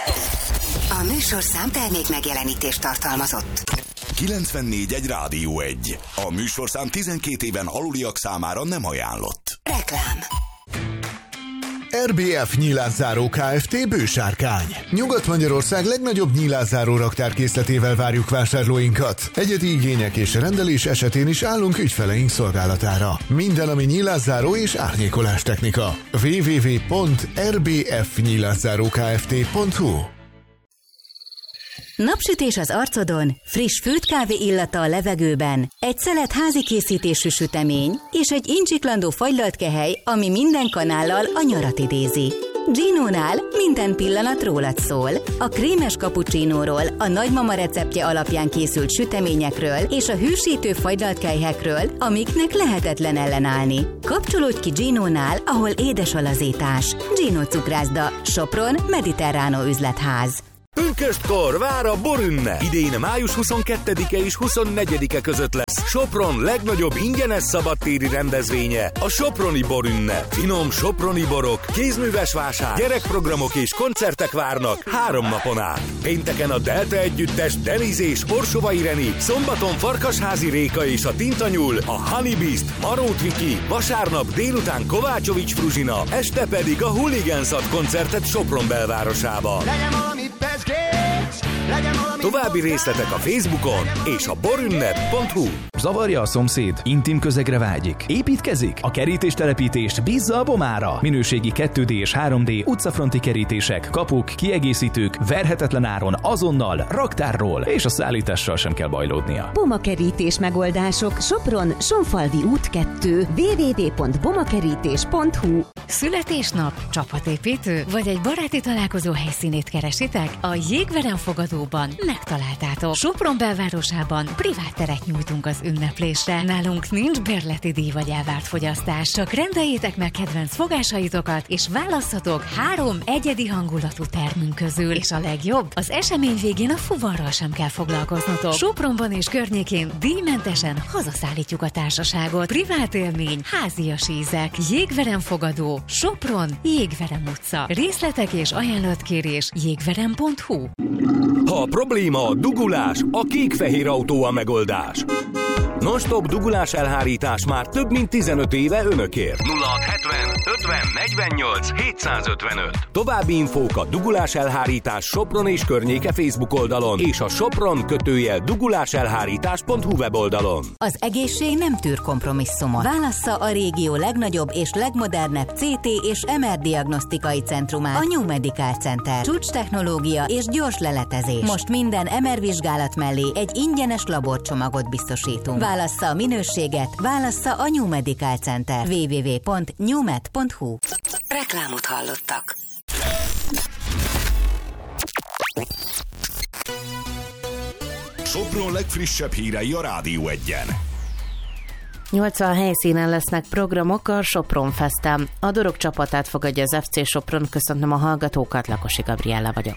A műsorszám termék megjelenítést tartalmazott. 94.1 Rádió 1. A műsorszám 12 éven aluliak számára nem ajánlott. Reklám. RBF Nyílászáró Kft. Bősárkány. Nyugat-Magyarország legnagyobb nyílászáró raktárkészletével várjuk vásárlóinkat. Egyedi igények és rendelés esetén is állunk ügyfeleink szolgálatára. Minden, ami nyílászáró és árnyékolás technika. www.rbfnyílászárokft.hu. Napsütés az arcodon, friss főtt kávé illata a levegőben, egy szelet házi készítésű sütemény és egy incsiklandó fagylalt kehely, ami minden kanállal a nyarat idézi. Ginónál minden pillanat rólad szól. A krémes cappuccinóról, a nagymama receptje alapján készült süteményekről és a hűsítő fagylalt kelyhekről, amiknek lehetetlen ellenállni. Kapcsolódj ki Ginónál, ahol édes a lazítás. Gino cukrászda, Sopron, Mediterránó üzletház. Pünköstkor vár a borünne. Idén május 22-e és 24-e között lesz Sopron legnagyobb ingyenes szabadtéri rendezvénye, a Soproni borünne. Finom soproni borok, kézműves vásár, gyerekprogramok és koncertek várnak 3 napon át. Pénteken a Delta együttes Deniz és Orsovai Reni, szombaton Farkasházi Réka és a Tintanyúl, a Honey Beast, Marót Viki, vasárnap délután Kovácsovics Fruzsina, este pedig a Hooligans ad koncertet Sopron belvárosába. További részletek a Facebookon és a borünnet.hu. Zavarja a szomszéd? Intim közegre vágyik? Építkezik? A kerítéstelepítést bízza a Bomára. Minőségi 2D és 3D utcafronti kerítések, kapuk, kiegészítők, verhetetlen áron, azonnal, raktárról, és a szállítással sem kell bajlódnia. Boma kerítés megoldások. Sopron, Sonfalvi út 2. www.bomakerítés.hu. Születésnap, csapatépítő, vagy egy baráti találkozó helyszínét keresitek? A Jégverem fogadóban megtaláltátok. Sopron belvárosában privát teret nyújtunk az ünneplésre. Nálunk nincs bérleti díj vagy elvárt fogyasztás. Csak rendeljétek meg kedvenc fogásaitokat, és válasszatok 3 egyedi hangulatú termünk közül. És a legjobb, az esemény végén a fuvarral sem kell foglalkoznotok. Sopronban és környékén díjmentesen hazaszállítjuk a társaságot. Privát élmény, házias ízek. Jégverem fogadó, Sopron, Jégverem utca. Részletek és ajánlatkérés jégverem.hu. Ha a probléma a dugulás, a kék-fehér autó a megoldás. Non-stop dugulás elhárítás már több mint 15 éve önökért. 0670 50 48 755. További infók a Dugulás Elhárítás Sopron és környéke Facebook oldalon és a sopron-duguláselhárítás.hu weboldalon. Az egészség nem tűr kompromisszumot. Válassza a régió legnagyobb és legmodernebb CT és MR diagnosztikai centrumát, a New Medical Center. Csúcs technológia és gyors leletezés. Most minden MR vizsgálat mellé egy ingyenes laborcsomagot biztosítunk. Válassza a minőséget, válassza a New Medical Center. www.newmed.hu. Reklámot hallottak. Sopron legfrissebb hírei a Rádió 1-en. 80 helyszínen lesznek programok a Sopron Festen. A Dorog csapatát fogadja az FC Sopron. Köszöntöm a hallgatókat, Lakosi Gabriella vagyok.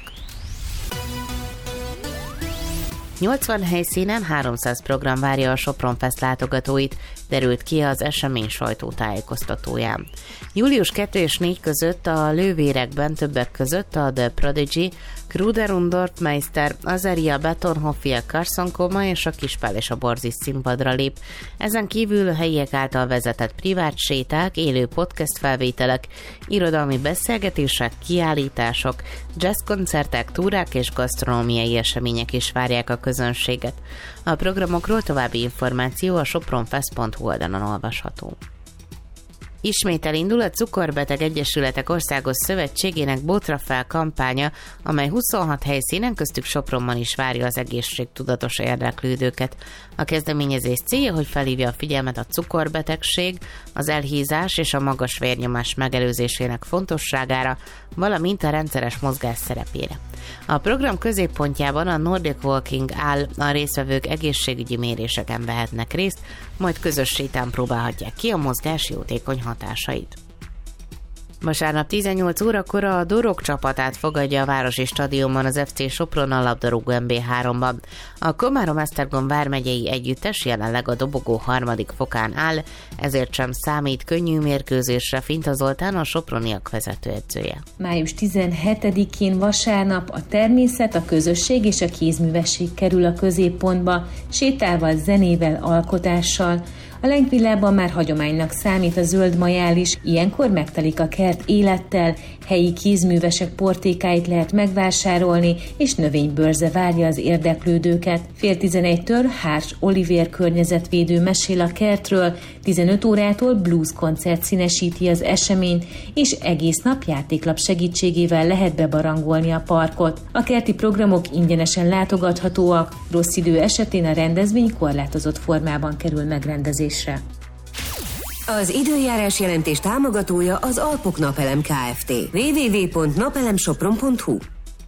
80 helyszínen 300 program várja a Sopron Fest látogatóit, derült ki az esemény sajtótájékoztatóján. Július 2 és 4 között a lővérekben többek között a The Prodigy, Kruder und Dorfmeister, Azaria, Betonhoffia, Carson Koma és a Kispál és a Borzis színpadra lép. Ezen kívül helyiek által vezetett privát séták, élő podcast felvételek, irodalmi beszélgetések, kiállítások, jazzkoncertek, túrák és gasztronómiai események is várják a közönséget. A programokról további információ a sopronfest.hu oldalon olvasható. Ismét elindul a Cukorbeteg Egyesületek Országos Szövetségének Bótra fel kampánya, amely 26 helyszínen, köztük Sopronban is várja az egészségtudatos érdeklődőket. A kezdeményezés célja, hogy felhívja a figyelmet a cukorbetegség, az elhízás és a magas vérnyomás megelőzésének fontosságára, valamint a rendszeres mozgás szerepére. A program középpontjában a Nordic Walking áll, a résztvevők egészségügyi méréseken vehetnek részt, majd közös sétán próbálhatják ki a mozgás jótékony hatásait. Vasárnap 18 órakor a Dorog csapatát fogadja a Városi Stadionban az FC Sopron a labdarúgó MB3-ban. A Komárom-Esztergom vármegyei együttes jelenleg a dobogó 3. fokán áll, ezért sem számít könnyű mérkőzésre Finta Zoltán, a soproniak vezetőedzője. Május 17-én vasárnap a természet, a közösség és a kézművesség kerül a középpontba, sétával, zenével, alkotással. A Lengvillában már hagyománynak számít a zöld majál is, ilyenkor megtelik a kert élettel, helyi kézművesek portékáit lehet megvásárolni, és növénybőrze várja az érdeklődőket. 10:30-től Hárs Olivér környezetvédő mesél a kertről, 15 órától blues koncert színesíti az eseményt, és egész nap játéklap segítségével lehet bebarangolni a parkot. A kerti programok ingyenesen látogathatóak, rossz idő esetén a rendezvény korlátozott formában kerül megrendezésre. Az időjárás jelentés támogatója az Alpok Napelem Kft. www.napelemsopron.hu.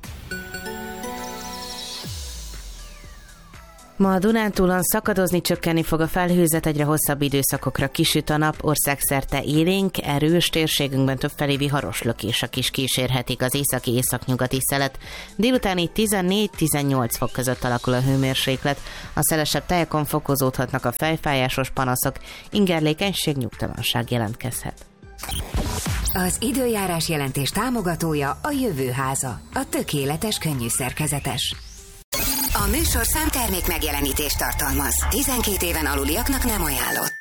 Ma a Dunántúlon szakadozni, csökkenni fog a felhőzet, egyre hosszabb időszakokra kisüt a nap, országszerte élénk, erős, térségünkben többfelé viharos lökések is kísérhetik az északi-északnyugati szelet. Délután így 14-18 fok között alakul a hőmérséklet, a szelesebb tájakon fokozódhatnak a fejfájásos panaszok, ingerlékenység, nyugtalanság jelentkezhet. Az időjárás jelentés támogatója a Jövőháza, a tökéletes könnyű szerkezetes. A műsorszám termék megjelenítést tartalmaz. 12 éven aluliaknak nem ajánlott.